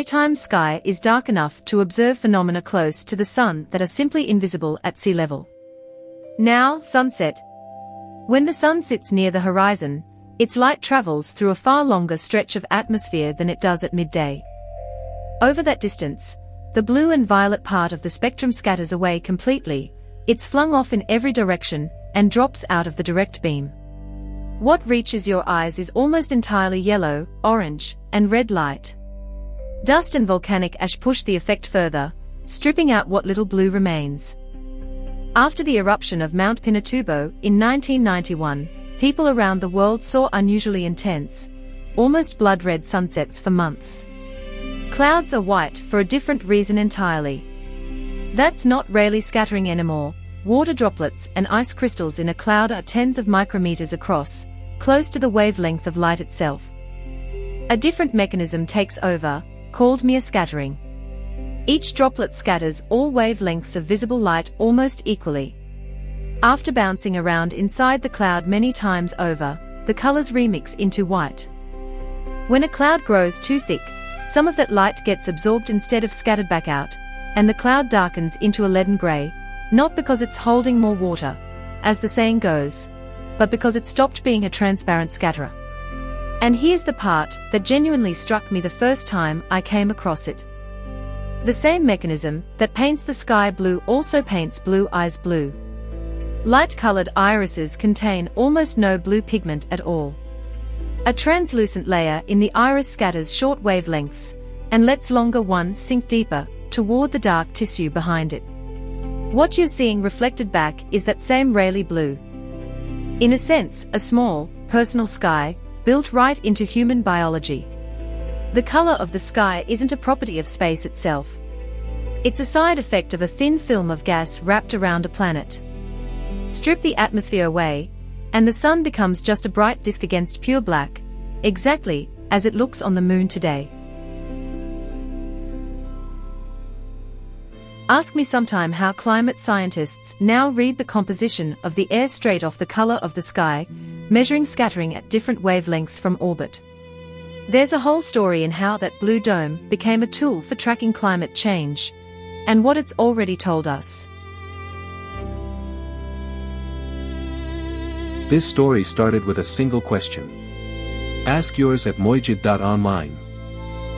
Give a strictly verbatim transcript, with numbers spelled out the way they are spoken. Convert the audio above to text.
daytime sky is dark enough to observe phenomena close to the sun that are simply invisible at sea level. Now, sunset. When the sun sits near the horizon, its light travels through a far longer stretch of atmosphere than it does at midday. Over that distance, the blue and violet part of the spectrum scatters away completely, it's flung off in every direction, and drops out of the direct beam. What reaches your eyes is almost entirely yellow, orange, and red light. Dust and volcanic ash push the effect further, stripping out what little blue remains. After the eruption of Mount Pinatubo in nineteen ninety-one, people around the world saw unusually intense, almost blood-red sunsets for months. Clouds are white for a different reason entirely. That's not Rayleigh scattering anymore. Water droplets and ice crystals in a cloud are tens of micrometers across, close to the wavelength of light itself. A different mechanism takes over, called mere scattering. Each droplet scatters all wavelengths of visible light almost equally. After bouncing around inside the cloud many times over, the colors remix into white. When a cloud grows too thick, some of that light gets absorbed instead of scattered back out, and the cloud darkens into a leaden gray, not because it's holding more water, as the saying goes, but because it stopped being a transparent scatterer. And here's the part that genuinely struck me the first time I came across it. The same mechanism that paints the sky blue also paints blue eyes blue. Light-colored irises contain almost no blue pigment at all. A translucent layer in the iris scatters short wavelengths, and lets longer ones sink deeper, toward the dark tissue behind it. What you're seeing reflected back is that same Rayleigh blue. In a sense, a small, personal sky, built right into human biology. The color of the sky isn't a property of space itself. It's a side effect of a thin film of gas wrapped around a planet. Strip the atmosphere away, and the sun becomes just a bright disk against pure black, exactly as it looks on the moon today. Ask me sometime how climate scientists now read the composition of the air straight off the color of the sky, measuring scattering at different wavelengths from orbit. There's a whole story in how that blue dome became a tool for tracking climate change, and what it's already told us. This story started with a single question. Ask yours at mojid dot online.